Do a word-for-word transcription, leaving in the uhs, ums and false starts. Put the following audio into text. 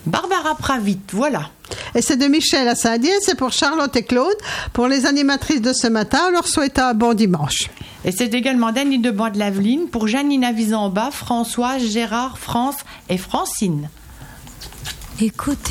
Barbara Pravit, voilà. Et c'est de Michel à Saint-Dié, c'est pour Charlotte et Claude. Pour les animatrices de ce matin, on leur souhaite un bon dimanche. Et c'est également Dany de Bande-Laveline pour Janine Avizamba, Françoise, Gérard, France et Francine. Écoutez.